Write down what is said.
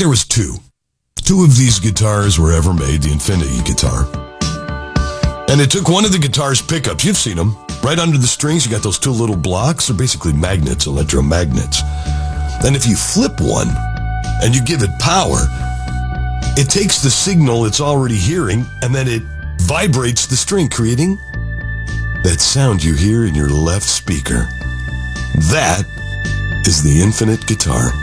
there was two. Two of these guitars were ever made, the Infinity guitar. And it took one of the guitar's pickups. You've seen them. Right under the strings, you got those two little blocks. They're basically magnets, electromagnets. And if you flip one and you give it power, it takes the signal it's already hearing and then it vibrates the string, creating that sound you hear in your left speaker. That is the Infinite guitar.